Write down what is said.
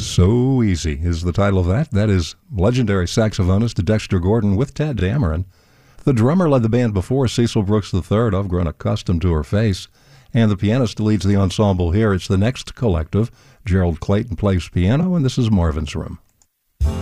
So Easy is the title of that. That is legendary saxophonist Dexter Gordon with Tadd Dameron. The drummer led the band before, Cecil Brooks III. I've grown accustomed to her face. And the pianist leads the ensemble here. It's the Next Collective. Gerald Clayton plays piano, and this is Marvin's Room.